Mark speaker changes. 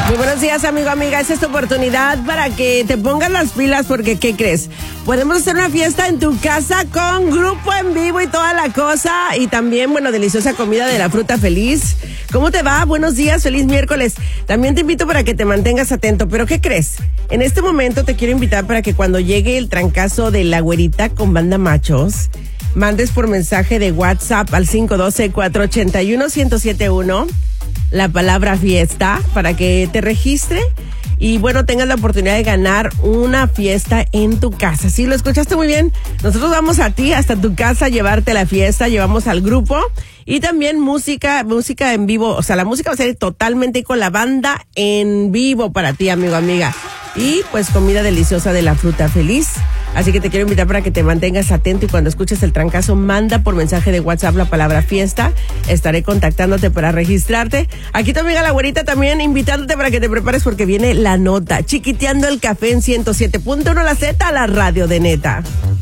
Speaker 1: Muy buenos días, amigo, amiga. Esta es tu oportunidad para que te pongas las pilas porque, ¿qué crees? Podemos hacer una fiesta en tu casa con grupo en vivo y toda la cosa. Y también, bueno, deliciosa comida de la fruta feliz. ¿Cómo te va? Buenos días, feliz miércoles. También te invito para que te mantengas atento. ¿Pero qué crees? En este momento te quiero invitar para que cuando llegue el trancazo de la güerita con banda machos, mandes por mensaje de WhatsApp al 512-481-1071 la palabra fiesta para que te registre y bueno, tengas la oportunidad de ganar una fiesta en tu casa. ¿Sí? ¿Lo escuchaste muy bien? Nosotros vamos a ti hasta tu casa a llevarte la fiesta, llevamos al grupo y también música en vivo. O sea, la música va a ser totalmente con la banda en vivo para ti, amigo, amiga. Y pues comida deliciosa de la fruta feliz. Así que te quiero invitar para que te mantengas atento y cuando escuches el trancazo, manda por mensaje de WhatsApp la palabra fiesta. Estaré contactándote para registrarte. Aquí tu amiga la güerita también invitándote para que te prepares porque viene la nota. Chiquiteando el café en 107.1 La Z, la radio de neta.